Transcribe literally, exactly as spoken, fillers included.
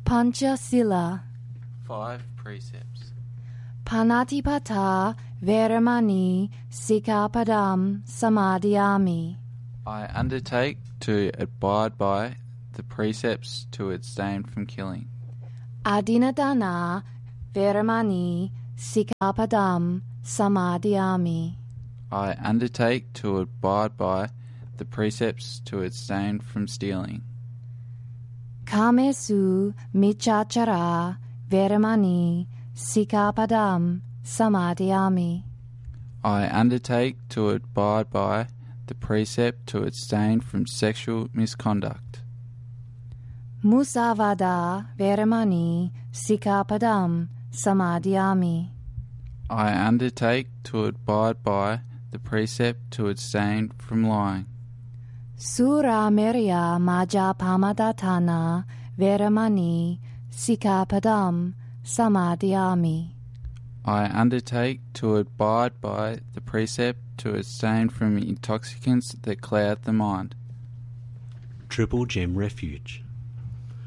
Pancha Sila. Five precepts. Panatipata Veramani Sikapadam Samadhyami. I undertake to abide by the precepts to abstain from killing. Adinadana Veramani Sikapadam Samadhyami. I undertake to abide by the precepts to abstain from stealing. Kamesu Michachara Veramani Sikapadam Samadhyami. I undertake to abide by the precept to abstain from sexual misconduct. Musavada Veramani Sikapadam Samadhyami. I undertake to abide by the precept to abstain from lying. Sura Merya Maja Pamadatana Veramani Sikapadam Samadhyami. I undertake to abide by the precept to abstain from intoxicants that cloud the mind. Triple Gem Refuge.